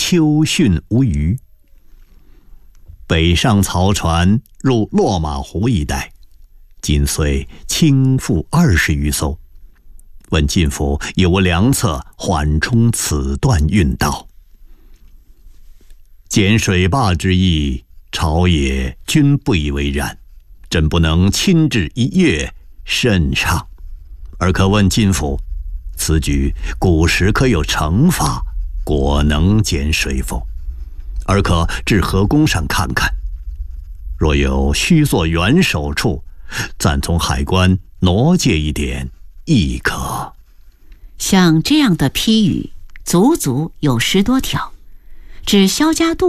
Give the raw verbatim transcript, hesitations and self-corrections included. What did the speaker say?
秋汛无虞。北上曹船入落马湖一带，今遂倾覆二十余艘。问晋府有无良策缓冲此段运道？建水坝之意，朝野均不以为然，朕不能亲至一阅，甚畅。而可问晋府，此举古时可有惩罚，果能减水否？而可至河宫上看看，若有须作援手处，暂从海关挪借一点，亦可。 像这样的批语，足足有十多条，指萧家渡